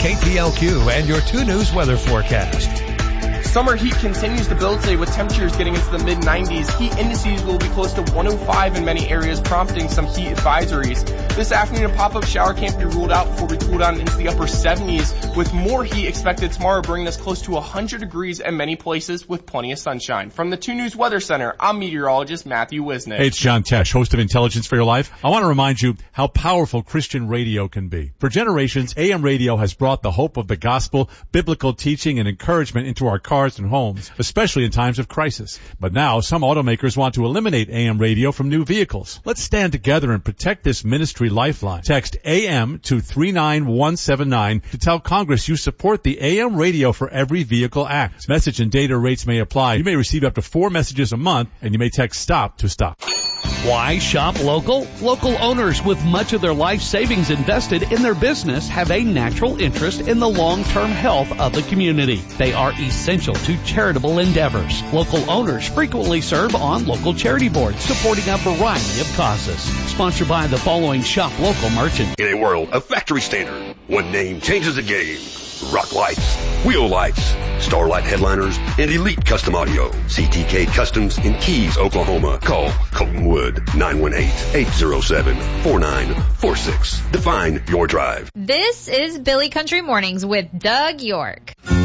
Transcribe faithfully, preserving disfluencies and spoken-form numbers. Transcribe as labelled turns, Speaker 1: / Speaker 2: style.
Speaker 1: K P L Q and your two News weather forecast.
Speaker 2: Summer heat continues to build today with temperatures getting into the mid nineties. Heat indices will be close to one oh five in many areas, prompting some heat advisories. This afternoon, a pop-up shower can't be ruled out before we cool down into the upper seventies, with more heat expected tomorrow, bringing us close to one hundred degrees in many places with plenty of sunshine. From the two News Weather Center, I'm meteorologist Matthew Wisnick.
Speaker 3: Hey, it's John Tesh, host of Intelligence for Your Life. I want to remind you how powerful Christian radio can be. For generations, A M radio has brought the hope of the gospel, biblical teaching, and encouragement into our cars and homes, especially in times of crisis. But now, some automakers want to eliminate A M radio from new vehicles. Let's stand together and protect this ministry lifeline. Text A M to three nine one seven nine to tell Congress you support the A M Radio for Every Vehicle Act. Message and data rates may apply. You may receive up to four messages a month, and you may text STOP to stop.
Speaker 4: Why shop local? Local owners with much of their life savings invested in their business have a natural interest in the long-term health of the community. They are essential to charitable endeavors. Local owners frequently serve on local charity boards supporting a variety of causes. Sponsored by the following shop local merchant.
Speaker 5: In a world of factory standard, one name changes the game. Rock Lights, Wheel Lights, Starlight Headliners, and Elite Custom Audio. C T K Customs in Keys, Oklahoma. Call Colton Wood, nine one eight, eight zero seven, four nine four six. Define your drive.
Speaker 6: This is Billy Country Mornings with Doug York.